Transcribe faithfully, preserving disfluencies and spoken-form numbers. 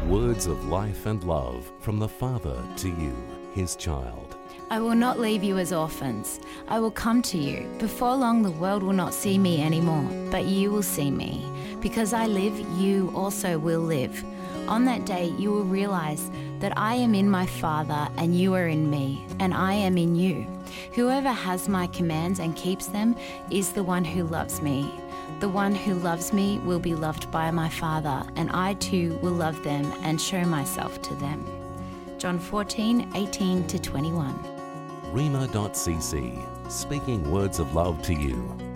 Words of life and love from the Father to you, his child. I will not leave you as orphans. I will come to you. Before long the world will not see me anymore, but you will see me. Because I live, you also will live. On that day you will realize that I am in my Father and you are in me, and I am in you. Whoever has my commands and keeps them is the one who loves me. The one who loves me will be loved by my Father, and I too will love them and show myself to them. John fourteen, eighteen to twenty-one. Rhema dot c c, speaking words of love to you.